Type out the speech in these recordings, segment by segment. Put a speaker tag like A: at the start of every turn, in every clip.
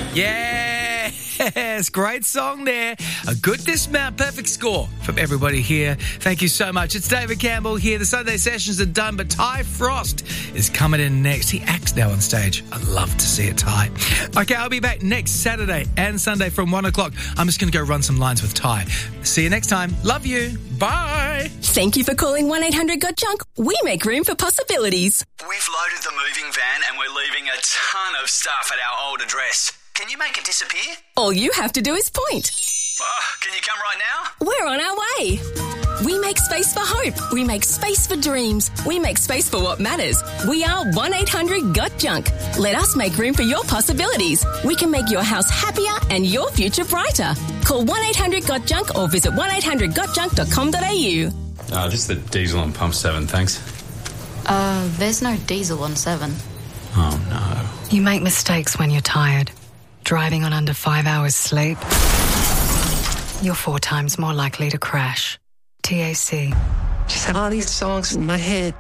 A: Yes, great song there. A good dismount, perfect score from everybody here. Thank you so much. It's David Campbell here. The Sunday sessions are done, but Ty Frost is coming in next. He acts now on stage. I'd love to see it, Ty. Okay, I'll be back next Saturday and Sunday from 1 o'clock. I'm just going to go run some lines with Ty. See you next time. Love you. Bye.
B: Thank you for calling 1-800-GOT-JUNK. We make room for possibilities.
C: We've loaded the moving van and we're leaving a ton of stuff at our old address. Can you make it disappear?
B: All you have to do is point.
C: Can you come right now?
B: We're on our way. We make space for hope. We make space for dreams. We make space for what matters. We are 1-800-GOT-JUNK. Let us make room for your possibilities. We can make your house happier and your future brighter. Call 1-800-GOT-JUNK or visit 1-800-GOT-JUNK.com.au.
D: Just the diesel on pump 7, thanks.
E: There's no diesel on 7.
D: Oh, no.
F: You make mistakes when you're tired. Driving on under 5 hours sleep, you're 4 times more likely to crash. TAC.
G: Just have all these songs in my head.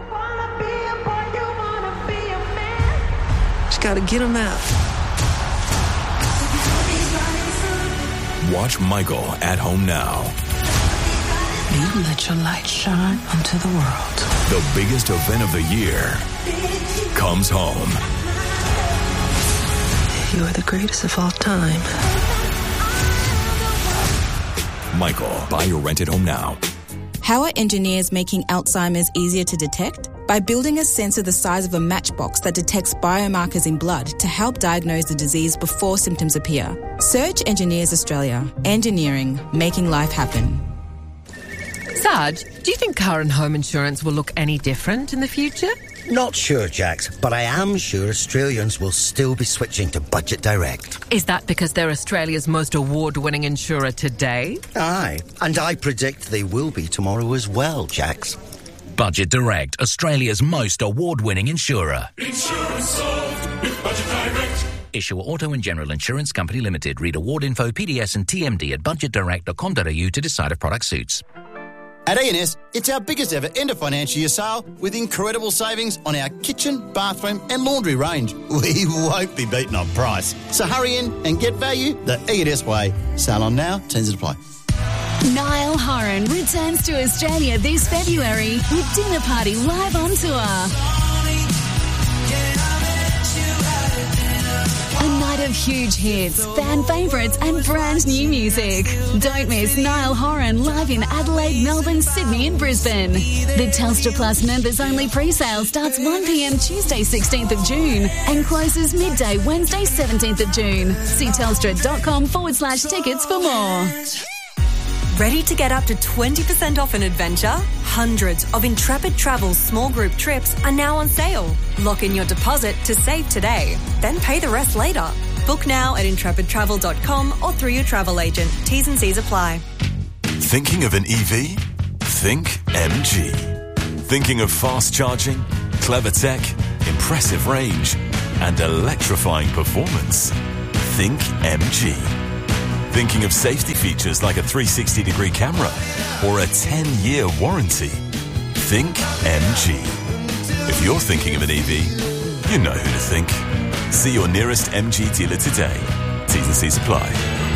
G: Just gotta get them out.
H: Watch Michael at home now.
F: You let your light shine onto the world.
H: The biggest event of the year comes home.
G: You are the greatest of all time.
H: Michael, buy or rent at home now.
I: How are engineers making Alzheimer's easier to detect? By building a sensor the size of a matchbox that detects biomarkers in blood to help diagnose the disease before symptoms appear. Search Engineers Australia. Engineering, making life happen.
J: Sarge, do you think car and home insurance will look any different in the future?
K: Not sure, Jax, but I am sure Australians will still be switching to Budget Direct.
J: Is that because they're Australia's most award-winning insurer today?
K: Aye, and I predict they will be tomorrow as well, Jax.
L: Budget Direct, Australia's most award-winning insurer.
M: Insurance solved with Budget Direct.
L: Issuer Auto and General Insurance Company Limited. Read award info, PDS and TMD at budgetdirect.com.au to decide if product suits.
N: At E&S, it's our biggest ever end of financial year sale with incredible savings on our kitchen, bathroom and laundry range. We won't be beaten on price. So hurry in and get value the E&S way. Sale on now, terms and apply.
O: Niall Horan returns to Australia this February with Dinner Party live on tour. A night of huge hits, fan favourites and brand new music. Don't miss Niall Horan live in Adelaide, Melbourne, Sydney and Brisbane. The Telstra Plus members only pre-sale starts 1pm Tuesday 16th of June and closes midday Wednesday 17th of June. See telstra.com/tickets for more.
P: Ready to get up to 20% off an adventure? Hundreds of Intrepid Travel's small group trips are now on sale. Lock in your deposit to save today, then pay the rest later. Book now at intrepidtravel.com or through your travel agent. T's and C's apply.
H: Thinking of an EV? Think MG. Thinking of fast charging, clever tech, impressive range, and electrifying performance? Think MG. Thinking of safety features like a 360-degree camera or a 10-year warranty? Think MG. If you're thinking of an EV, you know who to think. See your nearest MG dealer today. T's and C's apply.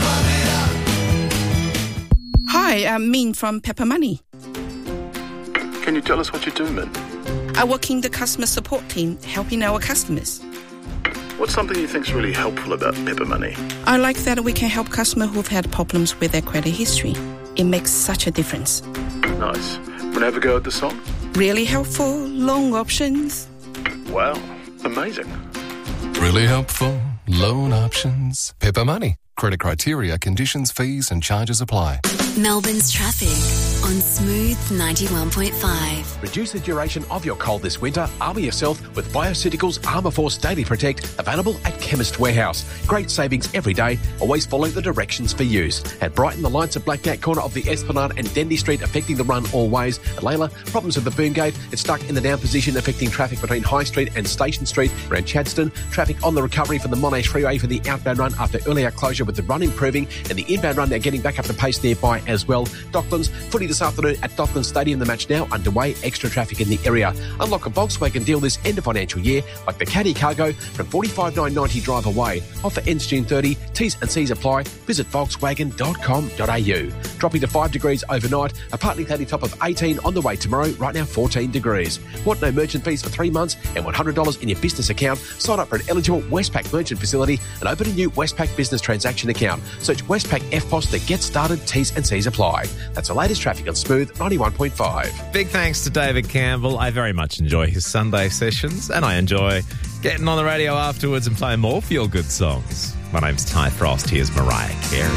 Q: Hi, I'm Min from Pepper Money.
R: Can you tell us what you do, Min?
Q: I work in the customer support team, helping our customers.
R: What's something you think's really helpful about Pepper Money?
Q: I like that we can help customers who've had problems with their credit history. It makes such a difference.
R: Nice. Want to have a go at the song?
Q: Really helpful, loan options.
R: Wow, amazing.
S: Really helpful, loan options. Pepper Money. Credit criteria, conditions, fees and charges apply.
T: Melbourne's traffic on Smooth 91.5.
M: Reduce the duration of your cold this winter. Armour yourself with Bioceuticals Armour Force Daily Protect, available at Chemist Warehouse. Great savings every day. Always follow the directions for use. At Brighton, the lights at Blackgate corner of the Esplanade and Dendy Street affecting the run all ways. At Layla, problems with the boom gate. It's stuck in the down position affecting traffic between High Street and Station Street. Around Chadstone, traffic on the recovery from the Monash Freeway for the outbound run after earlier closure with with the run improving and the inbound run now getting back up to pace nearby as well. Docklands, footy this afternoon at Docklands Stadium. The match now underway. Extra traffic in the area. Unlock a Volkswagen deal this end of financial year, like the Caddy Cargo from $45,990 drive away. Offer ends June 30. T's and C's apply. Visit Volkswagen.com.au. Dropping to 5 degrees overnight. A partly cloudy top of 18 on the way tomorrow. Right now 14 degrees. Want no merchant fees for 3 months and $100 in your business account? Sign up for an eligible Westpac merchant facility and open a new Westpac business transaction account. Search Westpac FPOS to get started. T's and C's apply. That's the latest traffic on Smooth 91.5.
U: Big thanks to David Campbell. I very much enjoy his Sunday sessions, and I enjoy getting on the radio afterwards and playing more feel-good songs. My name's Ty Frost. Here's Mariah Carey.